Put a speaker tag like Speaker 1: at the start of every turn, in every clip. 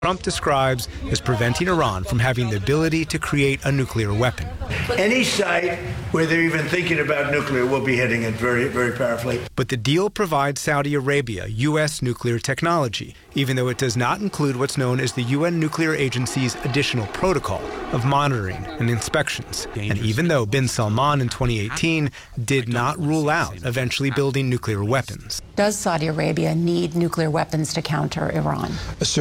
Speaker 1: Trump describes as preventing Iran from having the ability to create a nuclear weapon.
Speaker 2: Any site where they're even thinking about nuclear will be hitting it very, very powerfully.
Speaker 1: But the deal provides Saudi Arabia U.S. nuclear technology, even though it does not include what's known as the UN Nuclear Agency's additional protocol of monitoring and inspections. And even though bin Salman in 2018 did not rule out eventually building nuclear weapons.
Speaker 3: Does Saudi Arabia need nuclear weapons to counter Iran?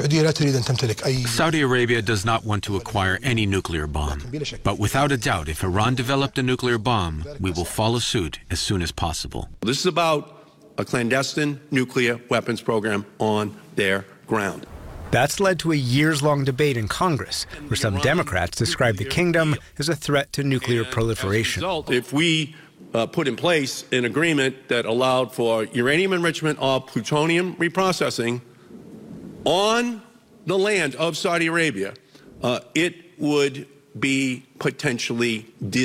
Speaker 4: Saudi Arabia does not want to acquire any nuclear bomb. But without a doubt, if Iran developed a nuclear bomb, we will follow suit as soon as possible.
Speaker 5: This is about a clandestine nuclear weapons program on their ground.
Speaker 1: That's led to a years-long debate in Congress, where some Democrats describe the kingdom as a threat to nuclear proliferation.
Speaker 5: If we put in place an agreement that allowed for uranium enrichment or plutonium reprocessing on the land of Saudi Arabia, it would be potentially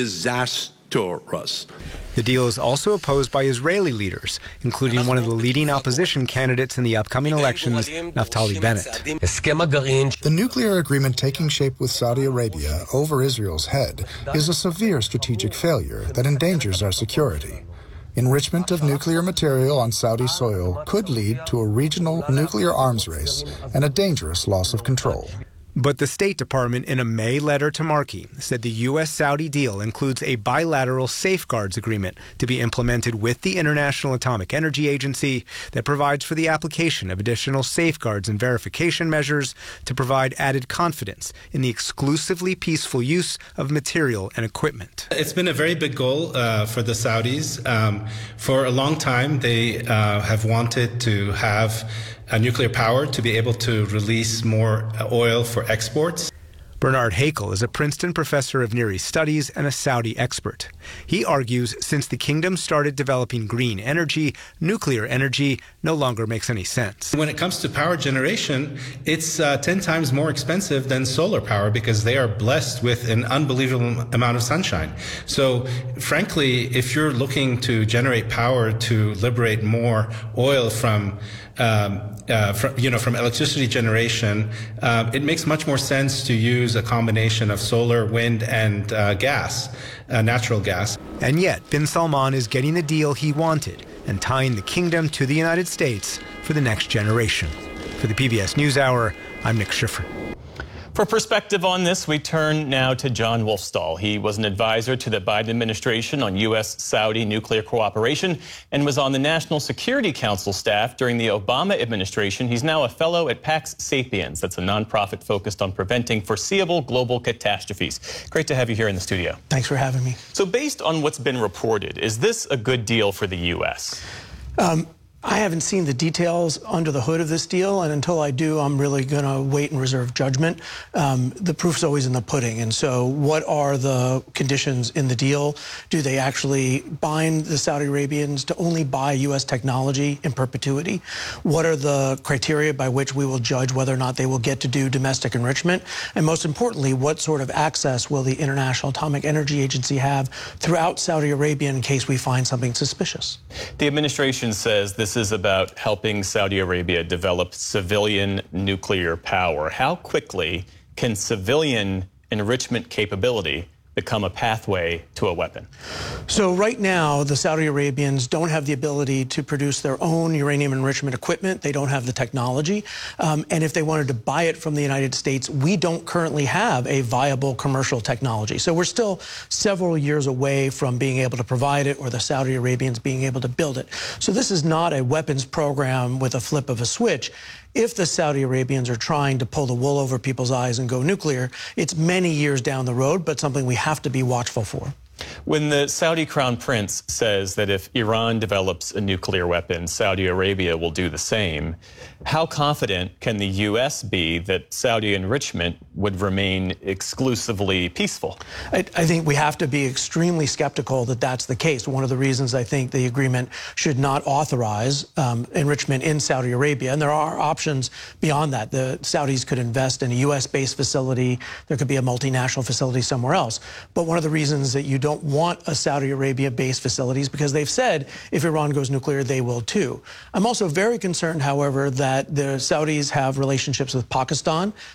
Speaker 5: disastrous.
Speaker 1: The deal is also opposed by Israeli leaders, including one of the leading opposition candidates in the upcoming elections, Naftali Bennett.
Speaker 6: The nuclear agreement taking shape with Saudi Arabia over Israel's head is a severe strategic failure that endangers our security. Enrichment of nuclear material on Saudi soil could lead to a regional nuclear arms race and a dangerous loss of control.
Speaker 1: But the State Department, in a May letter to Markey, said the U.S.-Saudi deal includes a bilateral safeguards agreement to be implemented with the International Atomic Energy Agency that provides for the application of additional safeguards and verification measures to provide added confidence in the exclusively peaceful use of material and equipment.
Speaker 7: It's been a very big goal for the Saudis. For a long time, they have wanted to have nuclear power to be able to release more oil for exports.
Speaker 1: Bernard Hakel is a Princeton professor of Near East Studies and a Saudi expert. He argues since the kingdom started developing green energy, nuclear energy no longer makes any sense.
Speaker 7: When it comes to power generation, it's 10 times more expensive than solar power because they are blessed with an unbelievable amount of sunshine. So, frankly, if you're looking to generate power to liberate more oil from electricity generation, it makes much more sense to use a combination of solar, wind, and gas, natural gas.
Speaker 1: And yet, bin Salman is getting the deal he wanted and tying the kingdom to the United States for the next generation. For the PBS NewsHour, I'm Nick Schifrin.
Speaker 8: For perspective on this, we turn now to John Wolfstall. He was an advisor to the Biden administration on U.S.-Saudi nuclear cooperation and was on the National Security Council staff during the Obama administration. He's now a fellow at Pax Sapiens. That's a nonprofit focused on preventing foreseeable global catastrophes. Great to have you here in the studio.
Speaker 9: Thanks for having me.
Speaker 8: So based on what's been reported, is this a good deal for the U.S.?
Speaker 9: I haven't seen the details under the hood of this deal, and until I do, I'm really going to wait and reserve judgment. The proof's always in the pudding, and so what are the conditions in the deal? Do they actually bind the Saudi Arabians to only buy U.S. technology in perpetuity? What are the criteria by which we will judge whether or not they will get to do domestic enrichment? And most importantly, what sort of access will the International Atomic Energy Agency have throughout Saudi Arabia in case we find something suspicious?
Speaker 8: The administration says this is about helping Saudi Arabia develop civilian nuclear power. How quickly can civilian enrichment capability become a pathway to a weapon?
Speaker 9: So right now, the Saudi Arabians don't have the ability to produce their own uranium enrichment equipment. They don't have the technology. And if they wanted to buy it from the United States, we don't currently have a viable commercial technology. So we're still several years away from being able to provide it or the Saudi Arabians being able to build it. So this is not a weapons program with a flip of a switch. If the Saudi Arabians are trying to pull the wool over people's eyes and go nuclear, it's many years down the road, but something we have to be watchful for.
Speaker 8: When the Saudi Crown Prince says that if Iran develops a nuclear weapon, Saudi Arabia will do the same, how confident can the U.S. be that Saudi enrichment would remain exclusively peaceful.
Speaker 9: I think we have to be extremely skeptical that that's the case. One of the reasons I think the agreement should not authorize enrichment in Saudi Arabia, and there are options beyond that. The Saudis could invest in a U.S.-based facility. There could be a multinational facility somewhere else. But one of the reasons that you don't want a Saudi Arabia-based facility is because they've said if Iran goes nuclear, they will too. I'm also very concerned, however, that the Saudis have relationships with Pakistan.